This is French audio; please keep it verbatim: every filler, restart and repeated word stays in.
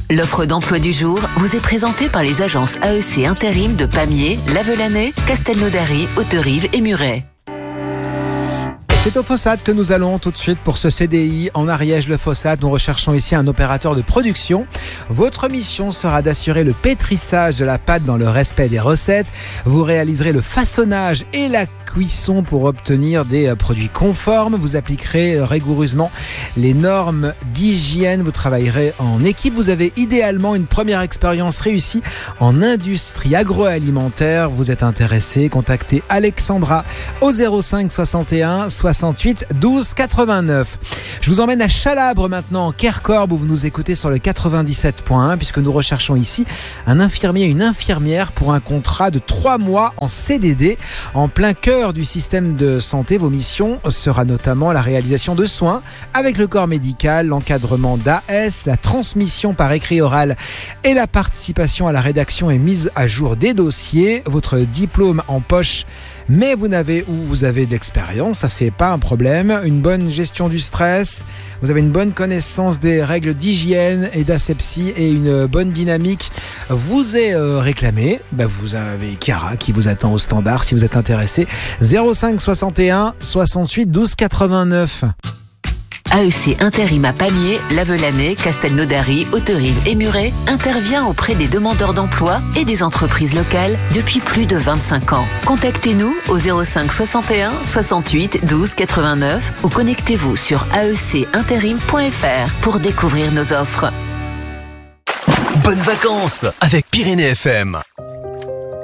L'offre d'emploi du jour vous est présentée par les agences A E C Intérim de Pamiers, Lavelanet, Castelnaudary, Hauterive et Muret. C'est au Fossat que nous allons tout de suite pour ce C D I en Ariège-le-Fossat. Nous recherchons ici un opérateur de production. Votre mission sera d'assurer le pétrissage de la pâte dans le respect des recettes. Vous réaliserez le façonnage et la cuisson pour obtenir des produits conformes. Vous appliquerez rigoureusement les normes d'hygiène. Vous travaillerez en équipe. Vous avez idéalement une première expérience réussie en industrie agroalimentaire. Vous êtes intéressé, contactez Alexandra au zéro cinq soixante et un soixante-huit douze quatre-vingt-neuf. Je vous emmène à Chalabre maintenant, en Quercorbe, où vous nous écoutez sur le quatre-vingt-dix-sept point un, puisque nous recherchons ici un infirmier et une infirmière pour un contrat de trois mois en C D D. En plein cœur du système de santé, vos missions sera notamment la réalisation de soins avec le corps médical, l'encadrement d'A S, la transmission par écrit oral et la participation à la rédaction et mise à jour des dossiers. Votre diplôme en poche, mais vous n'avez ou vous avez d'expérience, ça c'est pas un problème. Une bonne gestion du stress, vous avez une bonne connaissance des règles d'hygiène et d'asepsie et une bonne dynamique vous est euh, réclamé. Ben, vous avez Chiara qui vous attend au standard si vous êtes intéressé. zéro cinq soixante et un soixante-huit douze quatre-vingt-neuf. A E C Intérim à Pamiers, Lavelanet, Castelnaudary, Hauterive et Muret intervient auprès des demandeurs d'emploi et des entreprises locales depuis plus de vingt-cinq ans. Contactez-nous au zéro cinq soixante et un soixante-huit douze quatre-vingt-neuf ou connectez-vous sur a e c intérim point f r pour découvrir nos offres. Bonnes vacances avec Pyrénées F M.